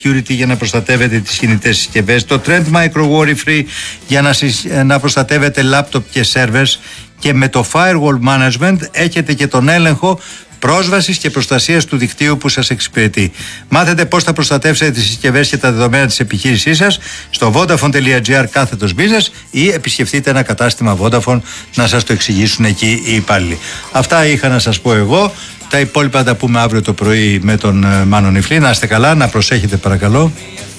security για να προστατεύετε τις κινητές συσκευές, το Trend Micro Worry Free για να προστατεύετε λάπτοπ και servers, και με το Firewall Management έχετε και τον έλεγχο πρόσβασης και προστασίας του δικτύου που σας εξυπηρετεί. Μάθετε πώς θα προστατεύσετε τις συσκευές και τα δεδομένα της επιχείρησής σας στο vodafone.gr/business ή επισκεφτείτε ένα κατάστημα Vodafone να σας το εξηγήσουν εκεί οι υπάλληλοι. Αυτά είχα να σας πω εγώ. Τα υπόλοιπα τα πούμε αύριο το πρωί με τον Μάνο Νιφλή. Να είστε καλά, να προσέχετε παρακαλώ.